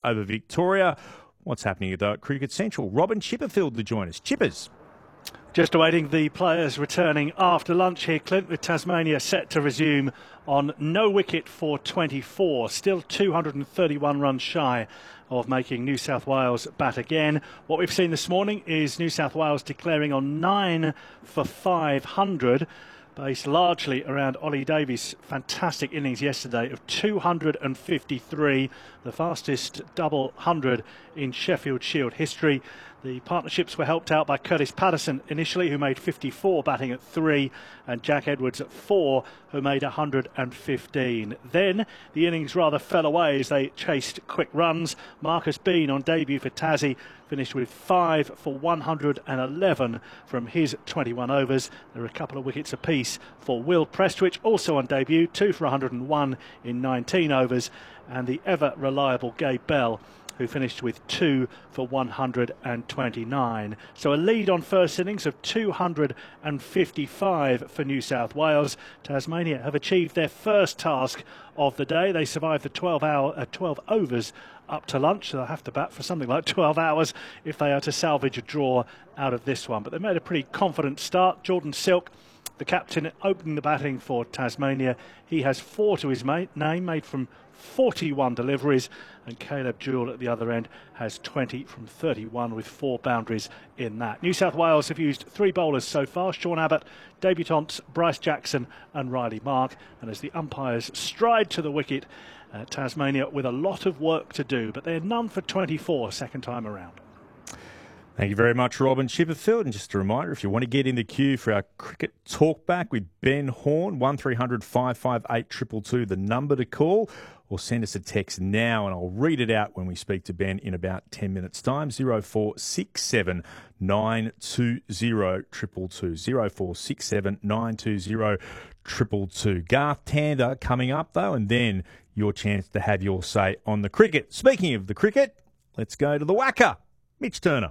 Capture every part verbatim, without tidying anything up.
over Victoria. What's happening at Cricket Central? Robin Chipperfield to join us. Chippers. Just awaiting the players returning after lunch here, Clint, with Tasmania set to resume on no wicket for twenty-four. Still two hundred thirty-one runs shy of making New South Wales bat again. What we've seen this morning is New South Wales declaring on nine for five hundred, based largely around Ollie Davies' fantastic innings yesterday of two hundred fifty-three, the fastest double hundred in Sheffield Shield history. The partnerships were helped out by Curtis Patterson initially, who made fifty-four, batting at three, and Jack Edwards at four, who made one hundred fifteen. Then the innings rather fell away as they chased quick runs. Marcus Bean on debut for Tassie finished with five for one hundred eleven from his twenty-one overs. There were a couple of wickets apiece for Will Prestwich, also on debut, two for one hundred one in nineteen overs, and the ever reliable Gabe Bell, who finished with two for one hundred twenty-nine. So a lead on first innings of two hundred fifty-five for New South Wales. Tasmania have achieved their first task of the day. They survived the twelve hour, uh, twelve overs up to lunch, so they'll have to bat for something like twelve hours if they are to salvage a draw out of this one. But they made a pretty confident start. Jordan Silk, the captain, opening the batting for Tasmania. He has four to his name, made from forty-one deliveries, and Caleb Jewell at the other end has twenty from thirty-one with four boundaries in that. New South Wales have used three bowlers so far: Sean Abbott, debutants Bryce Jackson and Riley Mark. And as the umpires stride to the wicket, uh, Tasmania with a lot of work to do, but they're none for twenty-four second time around. Thank you very much, Robin Chipperfield. And just a reminder, if you want to get in the queue for our cricket talkback with Ben Horn, one three hundred five five eight two two two, the number to call, or send us a text now and I'll read it out when we speak to Ben in about ten minutes' time. zero four six seven nine two zero two two two. zero four six seven nine two zero two two two. Garth Tander coming up, though, and then your chance to have your say on the cricket. Speaking of the cricket, let's go to the whacker, Mitch Turner.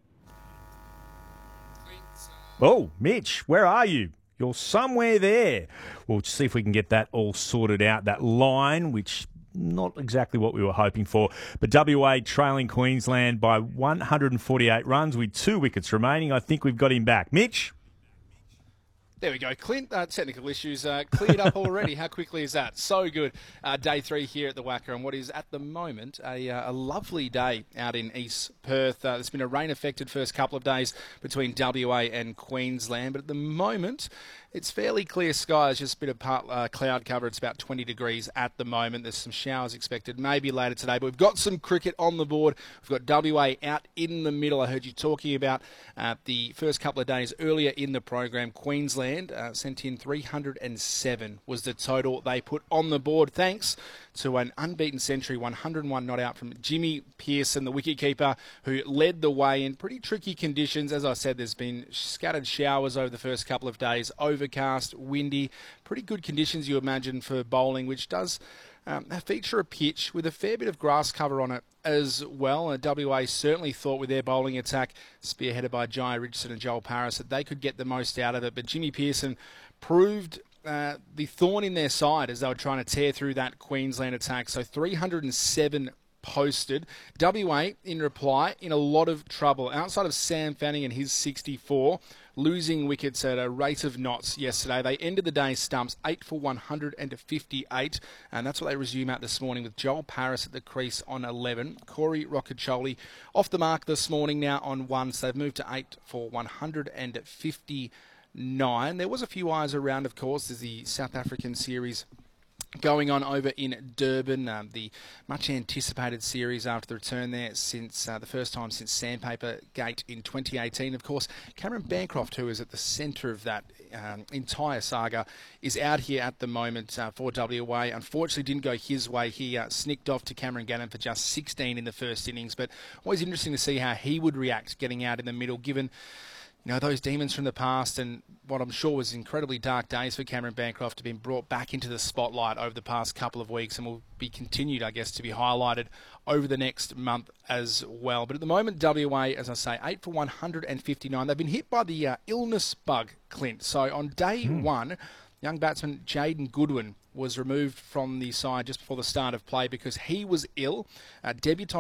Oh, Mitch, where are you? You're somewhere there. We'll see if we can get that all sorted out, that line, which not exactly what we were hoping for. But W A trailing Queensland by one hundred forty-eight runs with two wickets remaining. I think we've got him back. Mitch? There we go, Clint. Uh, technical issues uh, cleared up already. How quickly is that? So good. Uh, day three here at the Wacker, and what is at the moment a, uh, a lovely day out in East Perth. Uh, there's been a rain-affected first couple of days between W A and Queensland, but at the moment it's fairly clear skies, just a bit of part, uh, cloud cover. It's about twenty degrees at the moment. There's some showers expected maybe later today, but we've got some cricket on the board. We've got W A out in the middle. I heard you talking about uh, the first couple of days earlier in the program. Queensland uh, sent in three hundred seven was the total they put on the board, thanks to an unbeaten century, one hundred one not out from Jimmy Peirson, the wicketkeeper, who led the way in pretty tricky conditions. As I said, there's been scattered showers over the first couple of days, overcast, windy, pretty good conditions you imagine for bowling, which does um, feature a pitch with a fair bit of grass cover on it as well. And W A certainly thought with their bowling attack, spearheaded by Jai Richardson and Joel Paris, that they could get the most out of it. But Jimmy Peirson proved Uh, the thorn in their side as they were trying to tear through that Queensland attack. So three hundred seven posted. W A, in reply, in a lot of trouble. Outside of Sam Fanning and his sixty-four, losing wickets at a rate of knots yesterday. They ended the day stumps, eight for one hundred fifty-eight, and that's what they resume at this morning with Joel Paris at the crease on eleven. Corey Rocchiccioli off the mark this morning now on one, so they've moved to eight for one hundred fifty-nine. There was a few eyes around, of course. There's the South African series going on over in Durban, um, the much anticipated series after the return there since uh, the first time since Sandpaper Gate in twenty eighteen. Of course, Cameron Bancroft, who is at the centre of that um, entire saga, is out here at the moment uh, for W A. Unfortunately, didn't go his way. He uh, snicked off to Cameron Gannon for just sixteen in the first innings, but always interesting to see how he would react getting out in the middle, given you know, those demons from the past and what I'm sure was incredibly dark days for Cameron Bancroft to be brought back into the spotlight over the past couple of weeks, and will be continued, I guess, to be highlighted over the next month as well. But at the moment, W A, as I say, eight for one hundred fifty-nine. They've been hit by the uh, illness bug, Clint. So on day hmm. one, young batsman Jaden Goodwin was removed from the side just before the start of play because he was ill. Uh, debutant